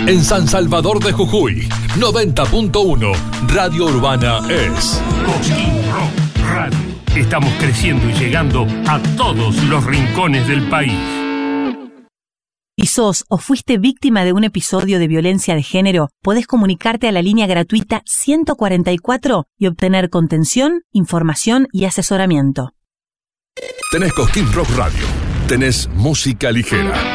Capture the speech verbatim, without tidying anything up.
En San Salvador de Jujuy, noventa punto uno, Radio Urbana es Cosquín Rock Radio. Estamos creciendo y llegando a todos los rincones del país. Si sos o fuiste víctima de un episodio de violencia de género, podés comunicarte a la línea gratuita ciento cuarenta y cuatro y obtener contención, información y asesoramiento. Tenés Cosquín Rock Radio. Tenés música ligera.